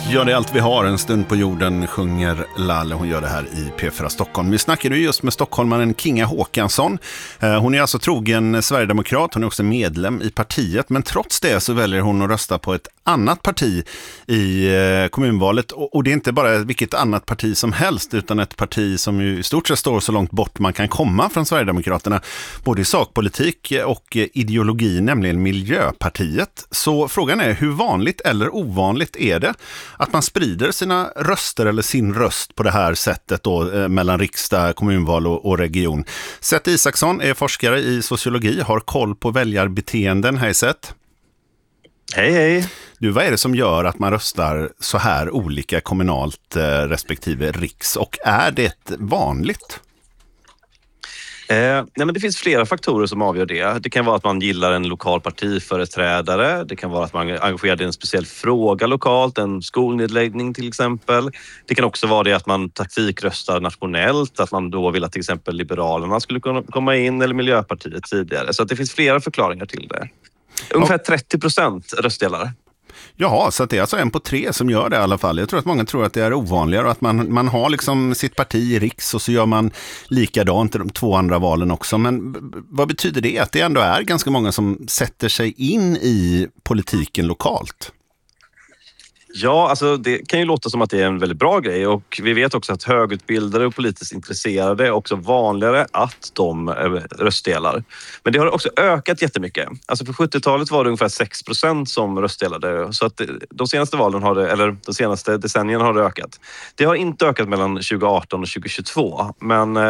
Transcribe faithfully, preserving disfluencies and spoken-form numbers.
Ja, det är allt vi har. En stund på jorden sjunger Lalle. Hon gör det här i P fyra Stockholm. Vi snackade ju just med stockholmaren Kinga Håkansson. Hon är alltså trogen sverigedemokrat. Hon är också medlem i partiet. Men trots det så väljer hon att rösta på ett annat parti i kommunvalet. Och det är inte bara vilket annat parti som helst, utan ett parti som ju i stort sett står så långt bort man kan komma från Sverigedemokraterna. Både i sakpolitik och ideologi, nämligen Miljöpartiet. Så frågan är, hur vanligt eller ovanligt är det att man sprider sina röster eller sin röst på det här sättet då, eh, mellan riksdag, kommunval och, och region? Seth Isaksson är forskare i sociologi, har koll på väljarbeteenden. Hej Seth. Hej hej. Du, vad är det som gör att man röstar så här olika kommunalt eh, respektive riks? Och är det vanligt? Eh, nej men det finns flera faktorer som avgör det. Det kan vara att man gillar en lokal partiföreträdare. Det kan vara att man är engagerad i en speciell fråga lokalt, en skolnedläggning till exempel. Det kan också vara det att man taktikröstar nationellt, att man då vill att till exempel Liberalerna skulle kunna komma in eller Miljöpartiet tidigare. Så att det finns flera förklaringar till det. Ungefär trettio procent röstdelar. Jaha, så att det är alltså en på tre som gör det i alla fall. Jag tror att många tror att det är ovanligare och att man, man har liksom sitt parti i riks och så gör man likadant i de två andra valen också. Men vad betyder det? Att det ändå är ganska många som sätter sig in i politiken lokalt? Ja, alltså det kan ju låta som att det är en väldigt bra grej, och vi vet också att högutbildade och politiskt intresserade är också vanligare att de röstdelar. Men det har också ökat jättemycket. Alltså på sjuttiotalet var det ungefär sex procent som röstdelade, så att de senaste valen har det, eller de senaste decennierna har det ökat. Det har inte ökat mellan tjugo arton och tjugo tjugotvå, men